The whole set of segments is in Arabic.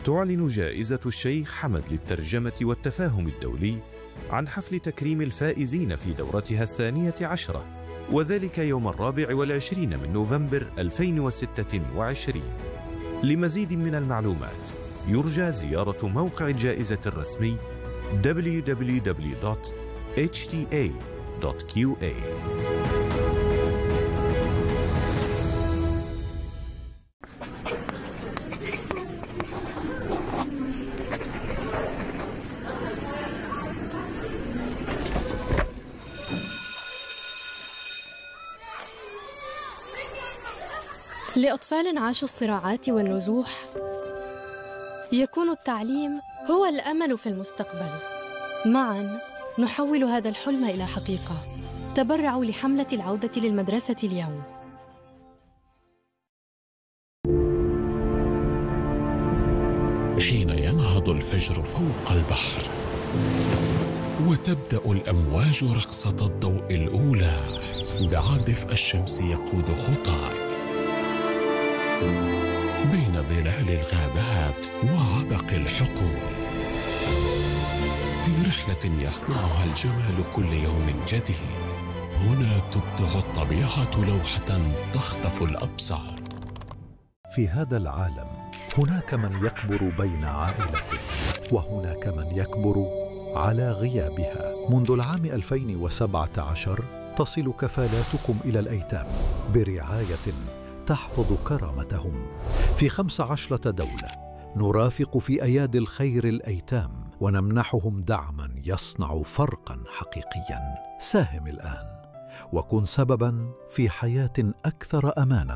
تعلن جائزة الشيخ حمد للترجمة والتفاهم الدولي عن حفل تكريم الفائزين في دورتها 12، وذلك يوم 24 من نوفمبر 2026. لمزيد من المعلومات يرجى زيارة موقع الجائزة الرسمي www.hta.qa. لأطفال عاشوا الصراعات والنزوح، يكون التعليم هو الأمل في المستقبل. معاً نحول هذا الحلم إلى حقيقة. تبرعوا لحملة العودة للمدرسة اليوم. حين ينهض الفجر فوق البحر وتبدأ الأمواج رقصة الضوء الأولى، دع دفء الشمس يقود خطاك بين ظلال الغابات وعبق الحقول، في رحلة يصنعها الجمال كل يوم جديد. هنا تبدع الطبيعة لوحة تخطف الأبصار. في هذا العالم هناك من يكبر بين عائلته، وهناك من يكبر على غيابها. منذ العام 2017 تصل كفالاتكم إلى الأيتام برعاية تحفظ كرامتهم في 15 دولة. نرافق في أيادي الخير الأيتام ونمنحهم دعما يصنع فرقا حقيقيا. ساهم الآن وكن سببا في حياة أكثر أمانا.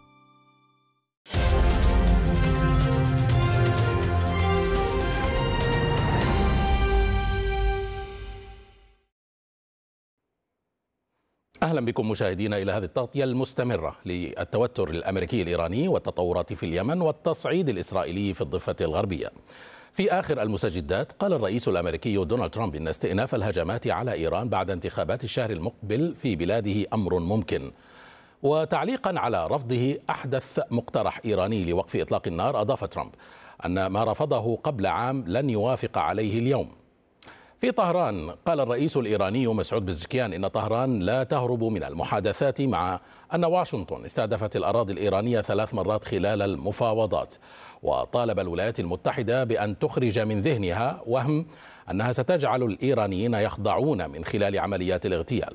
أهلا بكم مشاهدينا إلى هذه التغطية المستمرة للتوتر الأمريكي الإيراني والتطورات في اليمن والتصعيد الإسرائيلي في الضفة الغربية. في آخر المستجدات قال الرئيس الأمريكي دونالد ترامب إن استئناف الهجمات على إيران بعد انتخابات الشهر المقبل في بلاده أمر ممكن. وتعليقا على رفضه أحدث مقترح إيراني لوقف إطلاق النار، أضاف ترامب أن ما رفضه قبل عام لن يوافق عليه اليوم. في طهران قال الرئيس الإيراني مسعود بزكيان إن طهران لا تهرب من المحادثات، مع أن واشنطن استهدفت الأراضي الإيرانية 3 مرات خلال المفاوضات، وطالب الولايات المتحدة بأن تخرج من ذهنها وهم أنها ستجعل الإيرانيين يخضعون من خلال عمليات الاغتيال.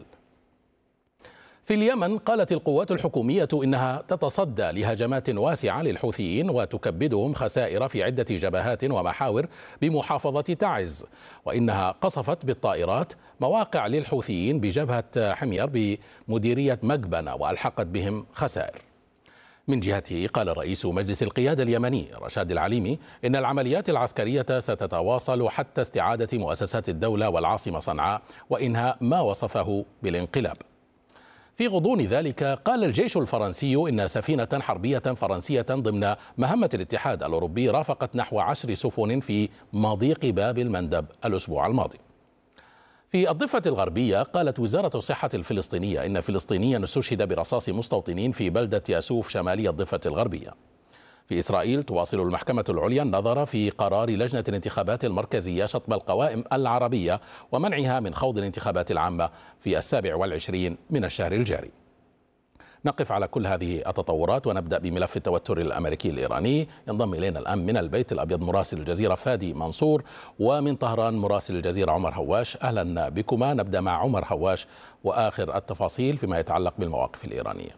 في اليمن قالت القوات الحكومية إنها تتصدى لهجمات واسعة للحوثيين وتكبدهم خسائر في عدة جبهات ومحاور بمحافظة تعز، وإنها قصفت بالطائرات مواقع للحوثيين بجبهة حمير بمديرية مقبنة وألحقت بهم خسائر. من جهته قال رئيس مجلس القيادة اليمني رشاد العليمي إن العمليات العسكرية ستتواصل حتى استعادة مؤسسات الدولة والعاصمة صنعاء وإنهاء ما وصفه بالانقلاب. في غضون ذلك قال الجيش الفرنسي إن سفينة حربية فرنسية ضمن مهمة الاتحاد الأوروبي رافقت نحو 10 سفن في مضيق باب المندب الأسبوع الماضي. في الضفة الغربية قالت وزارة الصحة الفلسطينية إن فلسطينيا استشهد برصاص مستوطنين في بلدة ياسوف شمالي الضفة الغربية. في إسرائيل تواصل المحكمة العليا النظر في قرار لجنة الانتخابات المركزية شطب القوائم العربية ومنعها من خوض الانتخابات العامة في 27 من الشهر الجاري. نقف على كل هذه التطورات ونبدأ بملف التوتر الأمريكي الإيراني. ينضم إلينا الآن من البيت الأبيض مراسل الجزيرة فادي منصور، ومن طهران مراسل الجزيرة عمر هواش. أهلا بكما. نبدأ مع عمر هواش وآخر التفاصيل فيما يتعلق بالمواقف الإيرانية.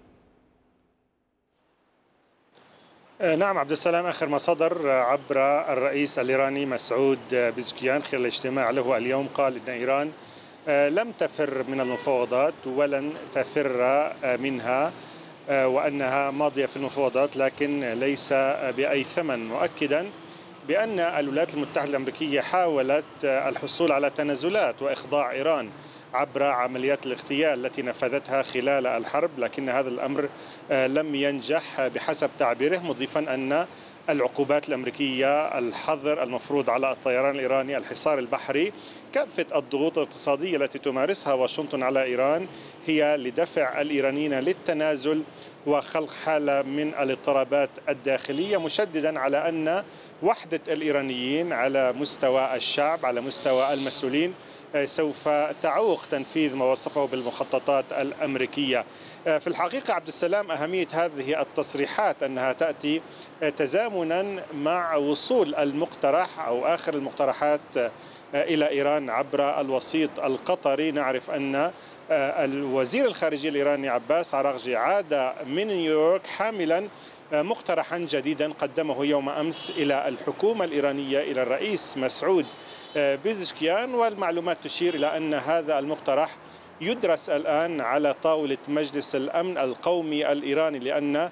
نعم عبد السلام، آخر ما صدر عبر الرئيس الإيراني مسعود بزكيان خلال الاجتماع له اليوم قال إن إيران لم تفر من المفاوضات ولن تفر منها، وأنها ماضية في المفاوضات لكن ليس بأي ثمن، مؤكدا بأن الولايات المتحدة الأمريكية حاولت الحصول على تنازلات وإخضاع إيران عبر عمليات الاغتيال التي نفذتها خلال الحرب، لكن هذا الأمر لم ينجح بحسب تعبيره، مضيفا أن العقوبات الأمريكية، الحظر المفروض على الطيران الإيراني، الحصار البحري، كافة الضغوط الاقتصادية التي تمارسها واشنطن على إيران هي لدفع الإيرانيين للتنازل وخلق حالة من الاضطرابات الداخلية، مشددا على أن وحدة الإيرانيين على مستوى الشعب على مستوى المسؤولين سوف تعوق تنفيذ ما وصفه بالمخططات الأمريكية. في الحقيقة عبد السلام، أهمية هذه التصريحات أنها تأتي تزامنا مع وصول المقترح أو آخر المقترحات إلى إيران عبر الوسيط القطري. نعرف أن الوزير الخارجية الإيراني عباس عراغجي عاد من نيويورك حاملا مقترحا جديدا قدمه يوم أمس إلى الحكومة الإيرانية، إلى الرئيس مسعود بيزشكيان، والمعلومات تشير إلى أن هذا المقترح يدرس الآن على طاولة مجلس الأمن القومي الإيراني، لأن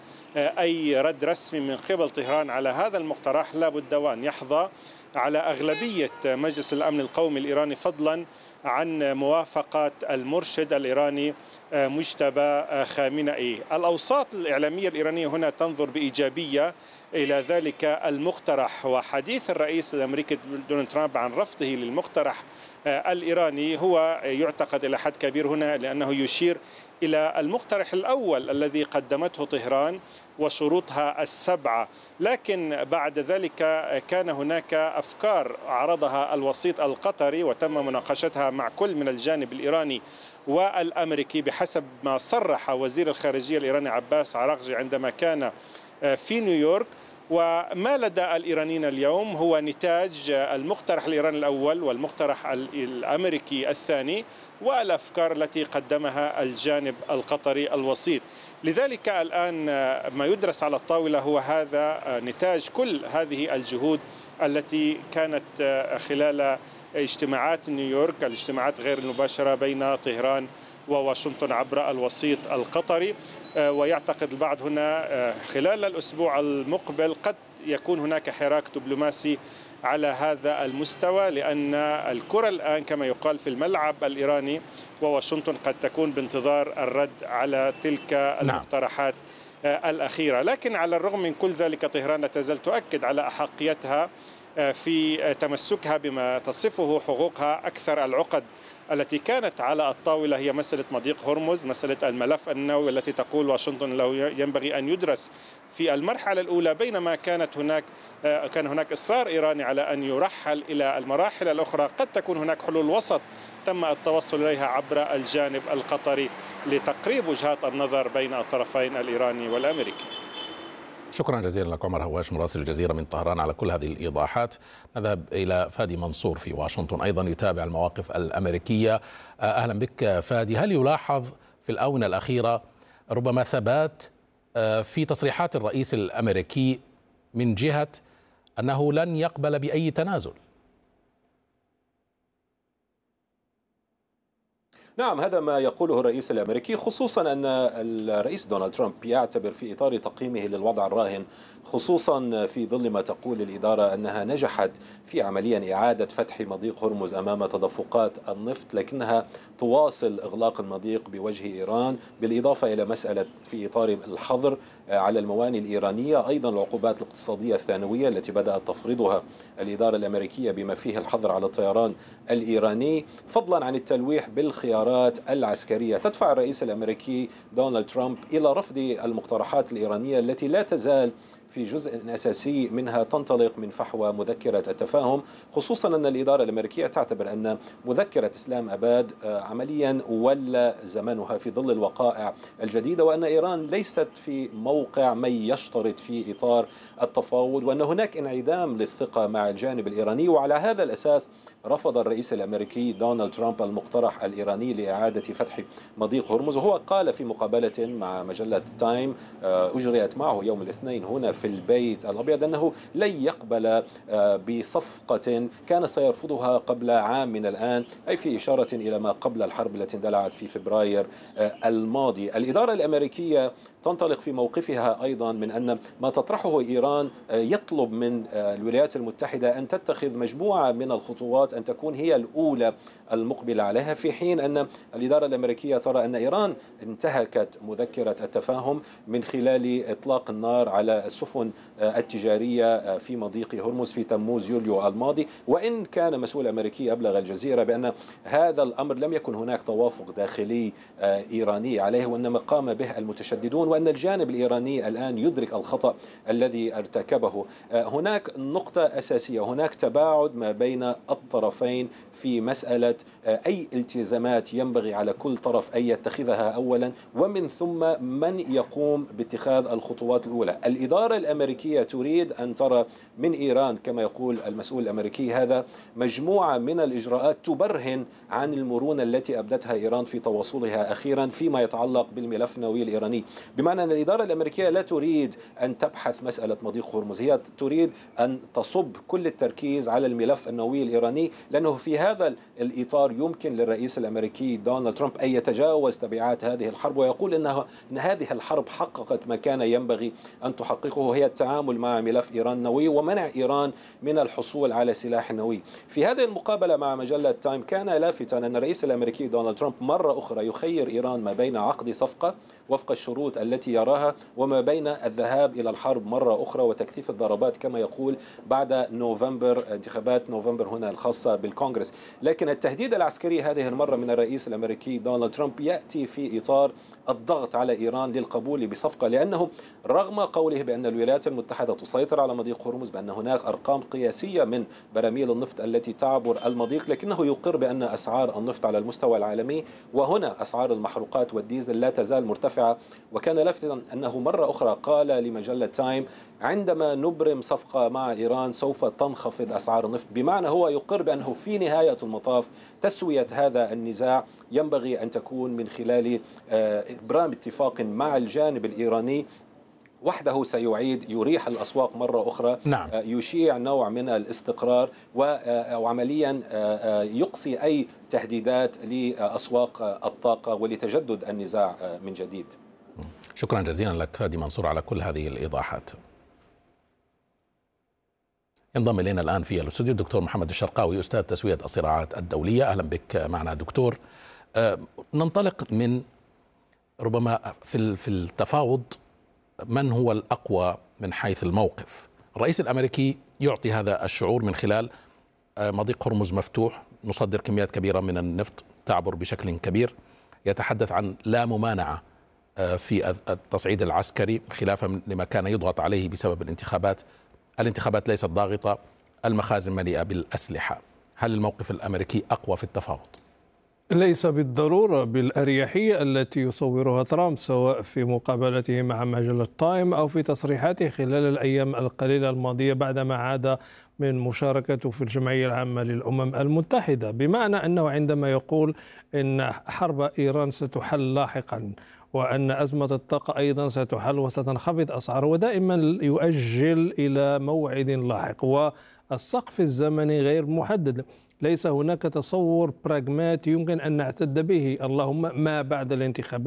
أي رد رسمي من قبل طهران على هذا المقترح لا بد وأن يحظى على أغلبية مجلس الأمن القومي الإيراني، فضلا عن موافقة المرشد الإيراني مجتبى خامنئي. الأوساط الإعلامية الإيرانية هنا تنظر بإيجابية إلى ذلك المقترح، وحديث الرئيس الأمريكي دونالد ترامب عن رفضه للمقترح الإيراني هو يعتقد إلى حد كبير هنا لأنه يشير إلى المقترح الأول الذي قدمته طهران وشروطها السبعة، لكن بعد ذلك كان هناك أفكار عرضها الوسيط القطري وتم مناقشتها مع كل من الجانب الإيراني والأمريكي، بحسب ما صرح وزير الخارجية الإيراني عباس عراغجي عندما كان في نيويورك. وما لدى الإيرانيين اليوم هو نتاج المقترح الإيراني الأول والمقترح الأمريكي الثاني والأفكار التي قدمها الجانب القطري الوسيط. لذلك الآن ما يدرس على الطاولة هو هذا نتاج كل هذه الجهود التي كانت خلال اجتماعات نيويورك، الاجتماعات غير المباشرة بين طهران وواشنطن عبر الوسيط القطري. ويعتقد البعض هنا خلال الأسبوع المقبل قد يكون هناك حراك دبلوماسي على هذا المستوى، لأن الكرة الآن كما يقال في الملعب الإيراني، وواشنطن قد تكون بانتظار الرد على تلك المقترحات الأخيرة. لكن على الرغم من كل ذلك طهران لا تزال تؤكد على أحقيتها في تمسكها بما تصفه حقوقها. أكثر العقد التي كانت على الطاولة هي مسألة مضيق هرمز، مسألة الملف النووي التي تقول واشنطن له ينبغي أن يدرس في المرحلة الأولى، بينما كان هناك إصرار إيراني على أن يرحل إلى المراحل الأخرى. قد تكون هناك حلول وسط تم التوصل إليها عبر الجانب القطري لتقريب وجهات النظر بين الطرفين الإيراني والأمريكي. شكرا جزيلا لك عمر هواش مراسل الجزيرة من طهران على كل هذه الإيضاحات. نذهب إلى فادي منصور في واشنطن أيضا يتابع المواقف الأمريكية. أهلا بك فادي. هل يلاحظ في الآونة الأخيرة ربما ثبات في تصريحات الرئيس الأمريكي من جهة أنه لن يقبل بأي تنازل؟ نعم، هذا ما يقوله الرئيس الأمريكي، خصوصا أن الرئيس دونالد ترامب يعتبر في إطار تقييمه للوضع الراهن، خصوصا في ظل ما تقول الإدارة أنها نجحت في عمليا إعادة فتح مضيق هرمز أمام تدفقات النفط، لكنها تواصل إغلاق المضيق بوجه إيران، بالإضافة إلى مسألة في إطار الحظر على الموانئ الإيرانية، أيضا العقوبات الاقتصادية الثانوية التي بدأت تفرضها الإدارة الأمريكية بما فيه الحظر على الطيران الإيراني، فضلا عن التلويح بالخيارات العسكرية. تدفع الرئيس الأمريكي دونالد ترامب إلى رفض المقترحات الإيرانية التي لا تزال في جزء أساسي منها تنطلق من فحوى مذكرة التفاهم، خصوصا أن الإدارة الأمريكية تعتبر أن مذكرة إسلام أباد عمليا ولا زمنها في ظل الوقائع الجديدة، وأن إيران ليست في موقع من يشترط في إطار التفاوض، وأن هناك انعدام للثقة مع الجانب الإيراني. وعلى هذا الأساس رفض الرئيس الأمريكي دونالد ترامب المقترح الإيراني لإعادة فتح مضيق هرمز. وهو قال في مقابلة مع مجلة تايم أجريت معه يوم الاثنين هنا في البيت الأبيض أنه لن يقبل بصفقة كان سيرفضها قبل عام من الآن، أي في إشارة إلى ما قبل الحرب التي اندلعت في فبراير الماضي. الإدارة الأمريكية تنطلق في موقفها أيضا من أن ما تطرحه إيران يطلب من الولايات المتحدة أن تتخذ مجموعة من الخطوات أن تكون هي الأولى المقبلة عليها، في حين أن الإدارة الأمريكية ترى أن إيران انتهكت مذكرة التفاهم من خلال إطلاق النار على السفن التجارية في مضيق هرمز في تموز يوليو الماضي. وإن كان مسؤول أمريكي أبلغ الجزيرة بأن هذا الأمر لم يكن هناك توافق داخلي إيراني عليه، وإنما قام به المتشددون يعلمون وأن الجانب الإيراني الآن يدرك الخطأ الذي ارتكبه. هناك نقطة أساسية، هناك تباعد ما بين الطرفين في مسألة أي التزامات ينبغي على كل طرف أن يتخذها أولا، ومن ثم من يقوم باتخاذ الخطوات الأولى. الإدارة الأمريكية تريد أن ترى من إيران كما يقول المسؤول الأمريكي هذا مجموعة من الإجراءات تبرهن عن المرونة التي أبدتها إيران في تواصلها أخيرا فيما يتعلق بالملف النووي الإيراني، بمعنى أن الإدارة الأمريكية لا تريد أن تبحث مسألة مضيق هرمز، هي تريد أن تصب كل التركيز على الملف النووي الإيراني، لأنه في هذا الإطار يمكن للرئيس الأمريكي دونالد ترامب أن يتجاوز تبعات هذه الحرب ويقول أن هذه الحرب حققت ما كان ينبغي أن تحققه، وهي التعامل مع ملف إيران النووي ومنع إيران من الحصول على سلاح نووي. في هذه المقابلة مع مجلة تايم كان لافتا أن الرئيس الأمريكي دونالد ترامب مرة أخرى يخير إيران ما بين عقد صفقة وفق الشروط التي يراها وما بين الذهاب إلى الحرب مرة أخرى وتكثيف الضربات كما يقول بعد نوفمبر، انتخابات نوفمبر هنا الخاصة بالكونغرس. لكن التهديد العسكري هذه المرة من الرئيس الأمريكي دونالد ترامب يأتي في إطار الضغط على إيران للقبول بصفقة، لأنه رغم قوله بأن الولايات المتحدة تسيطر على مضيق هرمز، بأن هناك أرقام قياسية من براميل النفط التي تعبر المضيق، لكنه يقر بأن أسعار النفط على المستوى العالمي وهنا أسعار المحروقات والديزل لا تزال مرتفعة. وكان لافتا أنه مرة أخرى قال لمجلة تايم عندما نبرم صفقة مع إيران سوف تنخفض أسعار النفط، بمعنى هو يقر بأنه في نهاية المطاف تسوية هذا النزاع ينبغي أن تكون من خلال إبرام اتفاق مع الجانب الإيراني وحده سيعيد يريح الأسواق مرة أخرى. نعم. يشيع نوع من الاستقرار وعمليا يقصي أي تهديدات لأسواق الطاقة ولتجدد النزاع من جديد. شكرا جزيلا لك فادي منصور على كل هذه الإيضاحات. ينضم إلينا الآن في الاستوديو الدكتور محمد الشرقاوي أستاذ تسوية الصراعات الدولية. أهلا بك معنا دكتور. ننطلق من ربما في التفاوض من هو الأقوى من حيث الموقف. الرئيس الأمريكي يعطي هذا الشعور من خلال مضيق هرمز مفتوح، نصدر كميات كبيرة من النفط تعبر بشكل كبير، يتحدث عن لا ممانعة في التصعيد العسكري خلافا لما كان يضغط عليه بسبب الانتخابات. الانتخابات ليست ضاغطة، المخازن مليئة بالأسلحة. هل الموقف الأمريكي أقوى في التفاوض؟ ليس بالضرورة بالأريحية التي يصورها ترامب سواء في مقابلته مع مجلة تايم أو في تصريحاته خلال الأيام القليلة الماضية بعدما عاد من مشاركته في الجمعية العامة للأمم المتحدة، بمعنى أنه عندما يقول إن حرب إيران ستحل لاحقا وأن أزمة الطاقة أيضا ستحل وستنخفض أسعاره، ودائما يؤجل إلى موعد لاحق، والسقف الزمني غير محدد. ليس هناك تصور براغماتي يمكن أن نعتد به، اللهم ما بعد الانتخابات.